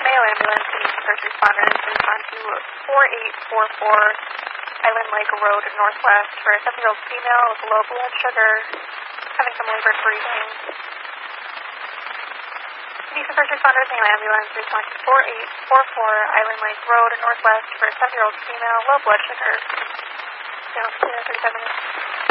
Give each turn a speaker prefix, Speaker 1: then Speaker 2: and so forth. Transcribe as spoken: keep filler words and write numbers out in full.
Speaker 1: Mayo ambulance needs first responders to respond to four eight four four Island Lake Road Northwest for a seven-year-old female with low blood sugar, having some labored breathing. Needs first responders Mayo ambulance to respond to four eight four four Island Lake Road Northwest for a seven-year-old female, low blood sugar. Down to thirty-five minutes.